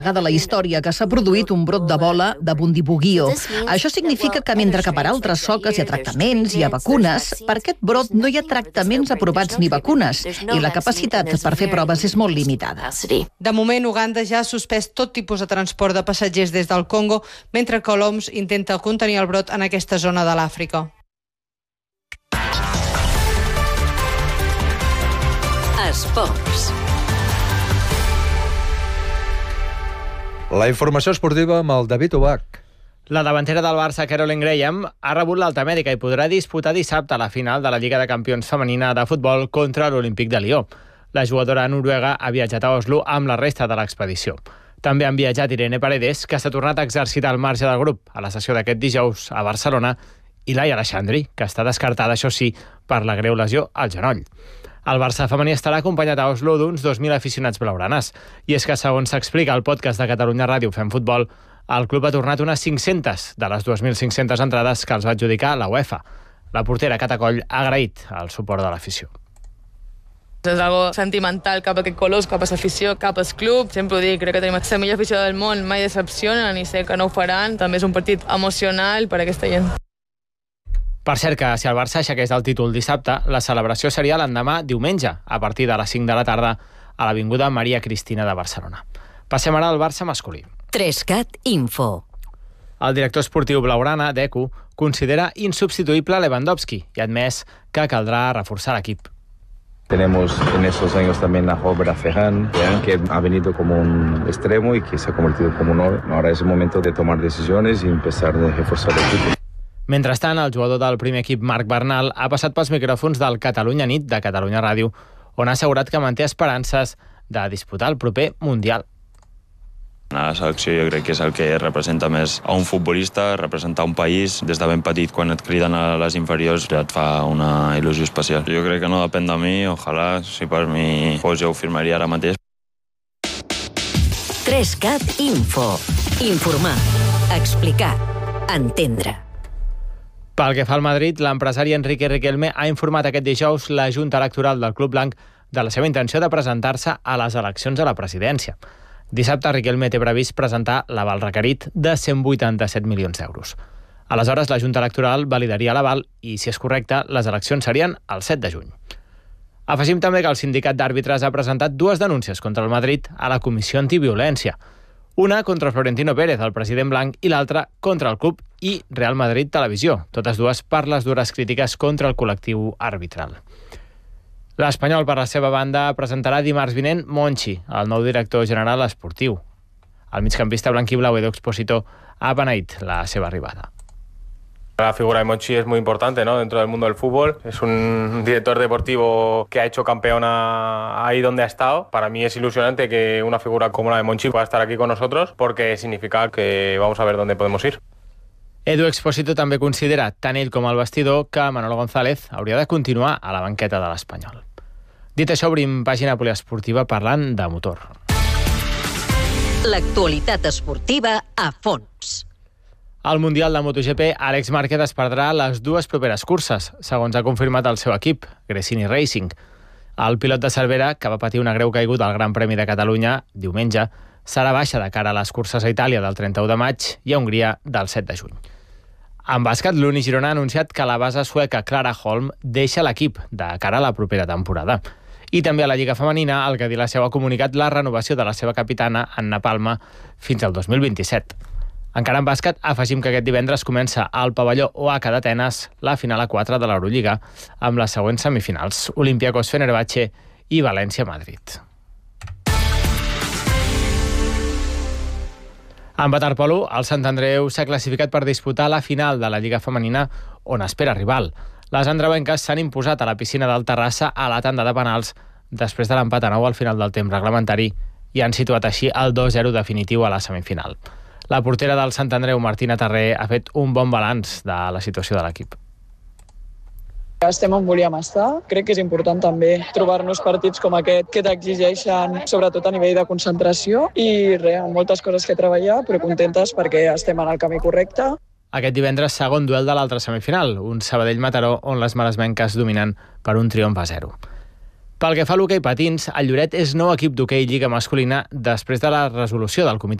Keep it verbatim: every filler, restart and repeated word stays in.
de la història que s'ha produït un brot d'Ebola de Bundibugyo. Això significa que mentre que per altres soques hi ha tractaments, hi ha vacunes, per aquest brot no hi ha tractaments aprovats ni vacunes i la capacitat per fer proves és molt limitada. De moment, Uganda ja ha suspès tot tipus de transport de passatgers des del Congo, mentre que l'O M S intenta contenir el brot en aquesta zona de l'Àfrica. Esports. La informació esportiva amb el David Ubach. La davantera del Barça, Caroline Graham, ha rebut l'alta mèdica i podrà disputar dissabte la final de la Lliga de Campions femenina de futbol contra l'Olímpic de Lió. La jugadora noruega ha viatjat a Oslo amb la resta de l'expedició. També han viatjat Irene Paredes, que s'ha tornat a exercitar al marge del grup a la sessió d'aquest dijous a Barcelona, i Laia Aleixandri, que està descartada, això sí, per la greu lesió al genoll. El Barça femení estarà acompanyat a Oslo d'uns dos mil aficionats blaugranes. I és que, segons s'explica al podcast de Catalunya Ràdio Fem Futbol, el club ha tornat unes cinc-centes de les dos mil cinc-centes entrades que els va adjudicar la UEFA. La portera Cata Coll ha agraït el suport de l'afició. És algo sentimental cap a aquest colors, cap a l'afició, cap al club. Sempre ho dic, crec que tenim la millor afició del món, mai decepcionen i sé que no ho faran. També és un partit emocional per a aquesta gent. Per cert que si el Barça aixequés el títol dissabte, la celebració seria l'endemà diumenge, a partir de les cinc de la tarda, a l'Avinguda Maria Cristina de Barcelona. Passem ara al Barça masculí. Trescat Info. El director esportiu blaugrana, Deco, considera insubstituible Lewandowski i ha admès que caldrà reforçar l'equip. Tenemos en esos años también a Robert Ferran, que ha venido como un extremo y que se ha convertido como un nueve. Ahora es el momento de tomar decisiones y empezar a reforzar el equipo. Mentrestant, el jugador del primer equip, Marc Bernal, ha passat pels micròfons del Catalunya Nit de Catalunya Ràdio, on ha assegurat que manté esperances de disputar el proper Mundial. A la selecció jo crec que és el que representa més a un futbolista, representar un país. Des de ben petit, quan et criden a les inferiors, ja et fa una il·lusió especial. Jo crec que no depèn de mi, ojalà, si per mi fos, jo ho firmaria ara mateix. Trescat Info. Informar, explicar, entendre. Pel que fa al Madrid, l'empresari Enrique Riquelme ha informat aquest dijous la Junta Electoral del Club Blanc de la seva intenció de presentar-se a les eleccions a la presidència. Dissabte, Riquelme té previst presentar l'aval requerit de cent vuitanta-set milions d'euros. Aleshores, la Junta Electoral validaria l'aval i, si és correcte, les eleccions serien el set de juny. Afegim també que el sindicat d'àrbitres ha presentat dues denúncies contra el Madrid a la Comissió Antiviolència. Una contra Florentino Pérez, el president blanc, i l'altra contra el club i Real Madrid Televisió, totes dues per les dures crítiques contra el col·lectiu arbitral. L'Espanyol, per la seva banda, presentarà dimarts vinent Monchi, el nou director general esportiu. El migcampista blanquiblau Edu Expósito ha beneït la seva arribada. La figura de Monchi es muy importante, ¿no?, dentro del mundo del fútbol. Es un director deportivo que ha hecho campeona ahí donde ha estado. Para mí es ilusionante que una figura como la de Monchi pueda estar aquí con nosotros, porque significa que vamos a ver dónde podemos ir. Edu Expósito també considera, tant ell com el vestidor, que Manolo González hauria de continuar a la banqueta de l'Espanyol. Dit això, obrim pàgina poliesportiva parlant de motor. L'actualitat esportiva a fons. Al Mundial de MotoGP, Àlex Márquez es perdrà les dues properes curses, segons ha confirmat el seu equip, Gresini Racing. El pilot de Cervera, que va patir una greu caiguda al Gran Premi de Catalunya diumenge, serà baixa de cara a les curses a Itàlia del trenta-u de maig i a Hongria del set de juny. En bàsquet, l'Uni Girona ha anunciat que la base sueca Clara Holm deixa l'equip de cara a la propera temporada. I també a la Lliga Femenina, el Cadillac ha comunicat la renovació de la seva capitana, Anna Palma, fins al dos mil vint-i-set. Encara en bàsquet, afegim que aquest divendres comença al pavelló O H d'Atenes la final a quatre de l'Eurolliga, amb les següents semifinals: Olympiacos Fenerbahçe i València-Madrid. En waterpolo, el Sant Andreu s'ha classificat per disputar la final de la Lliga Femenina, on espera rival. Les andreuenques s'han imposat a la piscina del Terrassa a la tanda de penals després de l'empat a nou al final del temps reglamentari i han situat així el dos zero definitiu a la semifinal. La portera del Sant Andreu, Martina Tarré, ha fet un bon balanç de la situació de l'equip. Estem on volíem estar. Crec que és important també trobar-nos partits com aquest que t'exigeixen, sobretot a nivell de concentració, i res, amb moltes coses que treballar, però contentes perquè estem en el camí correcte. Aquest divendres, segon duel de l'altra semifinal, un Sabadell-Mataró, on les maresmenques dominen per un triomf a zero. Pel que fa a l'hoquei patins, el Lloret és nou equip d'hoquei lliga masculina després de la resolució del Comitè